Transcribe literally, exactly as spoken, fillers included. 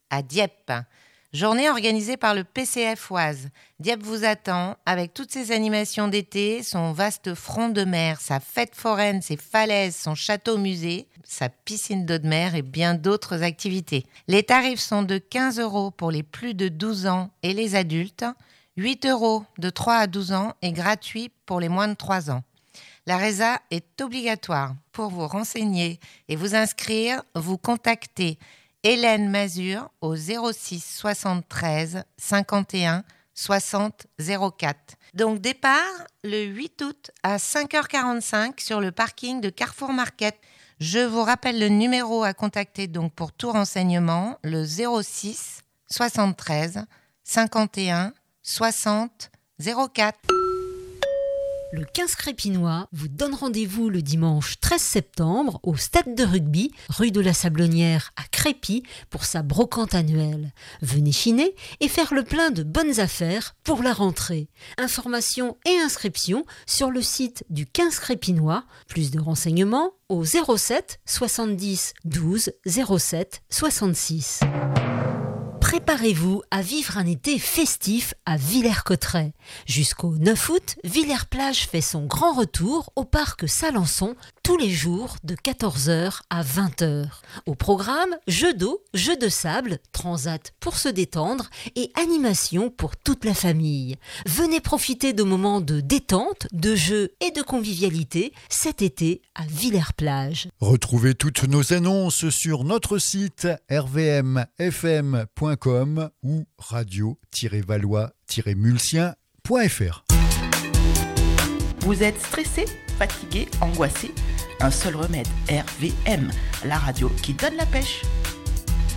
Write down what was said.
à Dieppe. Journée organisée par le P C F Oise. Dieppe vous attend avec toutes ses animations d'été, son vaste front de mer, sa fête foraine, ses falaises, son château-musée, sa piscine d'eau de mer et bien d'autres activités. Les tarifs sont de quinze euros pour les plus de douze ans et les adultes, huit euros de trois à douze ans et gratuit pour les moins de trois ans. La résa est obligatoire. Pour vous renseigner et vous inscrire, vous contactez Hélène Mazur au zéro six soixante-treize cinquante et un soixante zéro quatre. Donc départ le huit août à cinq heures quarante-cinq sur le parking de Carrefour Market. Je vous rappelle le numéro à contacter donc pour tout renseignement, le zéro six soixante-treize cinquante et un soixante zéro quatre. Le quinze Crépinois vous donne rendez-vous le dimanche treize septembre au stade de rugby, rue de la Sablonnière à Crépy pour sa brocante annuelle. Venez chiner et faire le plein de bonnes affaires pour la rentrée. Informations et inscriptions sur le site du quinze Crépinois. Plus de renseignements au zéro sept soixante-dix douze zéro sept soixante-six. Préparez-vous à vivre un été festif à Villers-Cotterêts. Jusqu'au neuf août, Villers-Plage fait son grand retour au parc Salançon tous les jours de quatorze heures à vingt heures. Au programme, jeux d'eau, jeux de sable, transat pour se détendre et animation pour toute la famille. Venez profiter de moments de détente, de jeux et de convivialité cet été à Villers-Plage. Retrouvez toutes nos annonces sur notre site r v m f m point com ou radio tiret valois tiret mulsien point f r. Vous êtes stressé, fatigué, angoissé? Un seul remède, R V M, la radio qui donne la pêche.